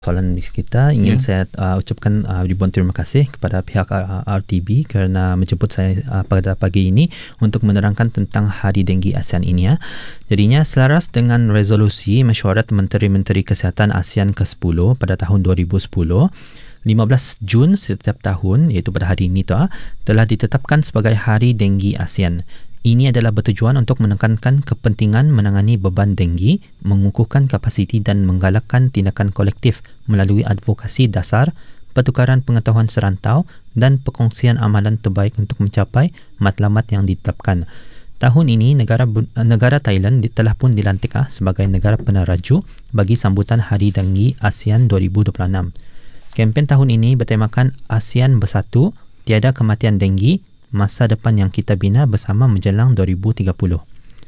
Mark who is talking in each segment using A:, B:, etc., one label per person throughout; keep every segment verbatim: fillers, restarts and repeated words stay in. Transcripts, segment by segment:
A: Soalan kita ingin
B: Ya.
A: saya uh, ucapkan uh, ribuan terima kasih kepada pihak uh, R T B kerana menjemput saya uh, pada pagi ini untuk menerangkan tentang Hari Denggi ASEAN ini ya. Jadinya selaras dengan resolusi Mesyuarat Menteri-Menteri Kesihatan ASEAN ke sepuluh pada tahun dua ribu sepuluh, lima belas Jun setiap tahun iaitu pada hari ini tu, uh, telah ditetapkan sebagai Hari Denggi ASEAN. Ini adalah bertujuan untuk menekankan kepentingan menangani beban denggi, mengukuhkan kapasiti dan menggalakkan tindakan kolektif melalui advokasi dasar, pertukaran pengetahuan serantau dan perkongsian amalan terbaik untuk mencapai matlamat yang ditetapkan. Tahun ini, negara negara Thailand telah pun dilantik ah, sebagai negara peneraju bagi sambutan Hari Denggi ASEAN dua ribu dua puluh enam. Kempen tahun ini bertemakan ASEAN Bersatu, Tiada Kematian Denggi, Masa depan yang kita bina bersama menjelang dua ribu tiga puluh.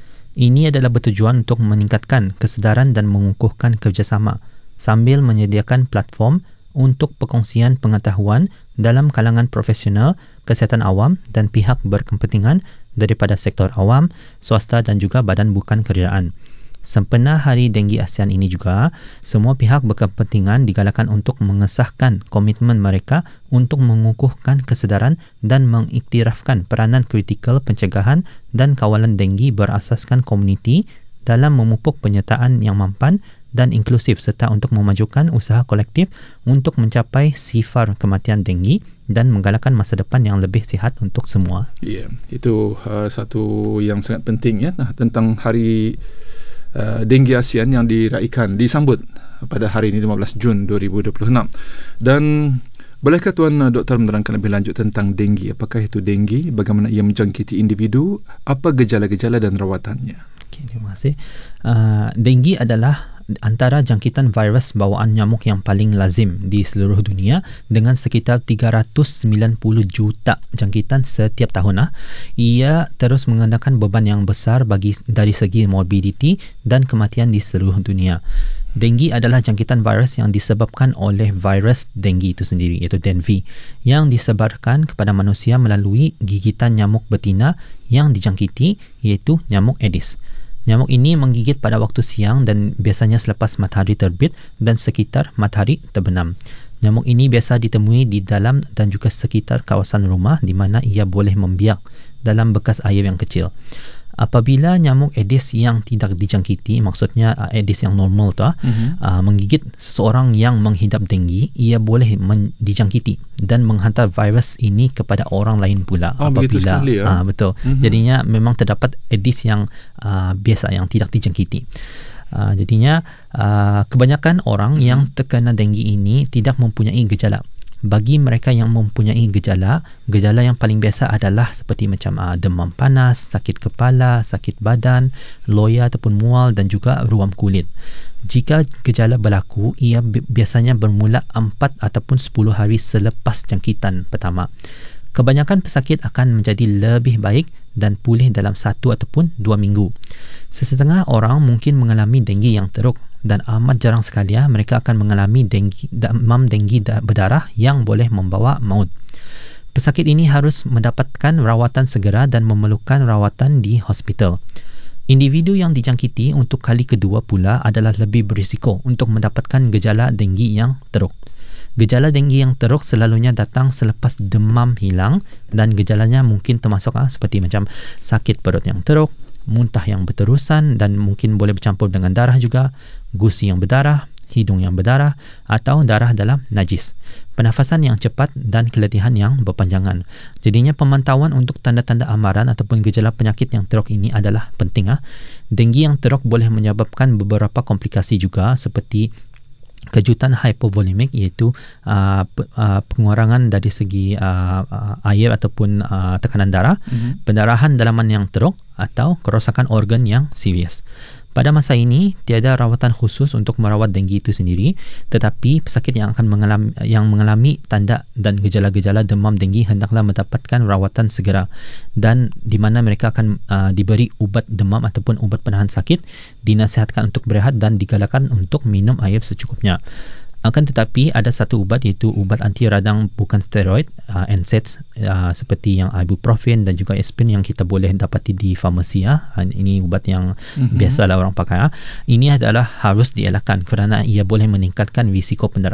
A: Ini adalah bertujuan untuk meningkatkan kesedaran dan mengukuhkan kerjasama sambil menyediakan platform untuk perkongsian pengetahuan dalam kalangan profesional, kesihatan awam dan pihak berkepentingan daripada sektor awam, swasta dan juga badan bukan kerajaan. Sempena Hari Denggi ASEAN ini juga, semua pihak berkepentingan digalakkan untuk mengesahkan komitmen mereka untuk mengukuhkan kesedaran dan mengiktirafkan peranan kritikal pencegahan dan kawalan denggi berasaskan komuniti dalam memupuk penyertaan yang mampan dan inklusif serta untuk memajukan usaha kolektif untuk mencapai sifar kematian denggi dan menggalakkan masa depan yang lebih sihat untuk semua.
B: Ya, itu uh, satu yang sangat penting ya, tentang Hari Uh, Denggi ASEAN yang diraikan, disambut pada hari ini lima belas Jun dua ribu dua puluh enam. Dan bolehkah Tuan uh, Doktor menerangkan lebih lanjut tentang denggi? Apakah itu denggi? Bagaimana ia menjangkiti individu? Apa gejala-gejala dan rawatannya?
A: Okay, terima kasih. Uh, denggi adalah antara jangkitan virus bawaan nyamuk yang paling lazim di seluruh dunia dengan sekitar tiga ratus sembilan puluh juta jangkitan setiap tahun. Ah. Ia terus mengenakan beban yang besar bagi dari segi morbidity dan kematian di seluruh dunia. Denggi adalah jangkitan virus yang disebabkan oleh virus denggi itu sendiri, iaitu dengue, yang disebarkan kepada manusia melalui gigitan nyamuk betina yang dijangkiti, iaitu nyamuk Aedes. Nyamuk ini menggigit pada waktu siang dan biasanya selepas matahari terbit dan sekitar matahari terbenam. Nyamuk ini biasa ditemui di dalam dan juga sekitar kawasan rumah di mana ia boleh membiak dalam bekas air yang kecil. Apabila nyamuk Aedes yang tidak dijangkiti, maksudnya Aedes yang normal tu, mm-hmm. uh, menggigit seseorang yang menghidap denggi, ia boleh men- dijangkiti dan menghantar virus ini kepada orang lain pula.
B: Oh,
A: apabila
B: begitu sekali ya?
A: uh, betul. Mm-hmm. Jadinya memang terdapat Aedes yang uh, biasa yang tidak dijangkiti. Uh, jadinya uh, kebanyakan orang mm-hmm. yang terkena denggi ini tidak mempunyai gejala. Bagi mereka yang mempunyai gejala, gejala yang paling biasa adalah seperti macam uh, demam panas, sakit kepala, sakit badan, loya ataupun mual dan juga ruam kulit. Jika gejala berlaku, ia bi- biasanya bermula empat ataupun sepuluh hari selepas jangkitan pertama. Kebanyakan pesakit akan menjadi lebih baik dan pulih dalam satu ataupun dua minggu. Sesetengah orang mungkin mengalami denggi yang teruk dan amat jarang sekali ya, mereka akan mengalami denggi, demam denggi berdarah yang boleh membawa maut. Pesakit ini harus mendapatkan rawatan segera dan memerlukan rawatan di hospital. Individu yang dijangkiti untuk kali kedua pula adalah lebih berisiko untuk mendapatkan gejala denggi yang teruk. Gejala denggi yang teruk selalunya datang selepas demam hilang dan gejalanya mungkin termasuk ah, seperti macam sakit perut yang teruk, muntah yang berterusan dan mungkin boleh bercampur dengan darah juga, gusi yang berdarah, hidung yang berdarah atau darah dalam najis, pernafasan yang cepat dan keletihan yang berpanjangan. Jadinya pemantauan untuk tanda-tanda amaran ataupun gejala penyakit yang teruk ini adalah penting. Ah. Denggi yang teruk boleh menyebabkan beberapa komplikasi juga seperti kejutan hypovolemik, iaitu uh, uh, pengurangan dari segi uh, uh, air ataupun uh, tekanan darah, mm-hmm. pendarahan dalaman yang teruk atau kerosakan organ yang serius. Pada masa ini, tiada rawatan khusus untuk merawat denggi itu sendiri, tetapi pesakit yang akan mengalami, yang mengalami tanda dan gejala-gejala demam denggi hendaklah mendapatkan rawatan segera dan di mana mereka akan uh, diberi ubat demam ataupun ubat penahan sakit, dinasihatkan untuk berehat dan digalakkan untuk minum air secukupnya. Akan tetapi ada satu ubat iaitu ubat anti radang bukan steroid, uh, N SAIDs, uh, seperti yang ibuprofen dan juga aspirin yang kita boleh dapati di farmasi. Ya. Ini ubat yang mm-hmm. biasalah orang pakai. Ya. Ini adalah harus dielakkan kerana ia boleh meningkatkan risiko pendarahan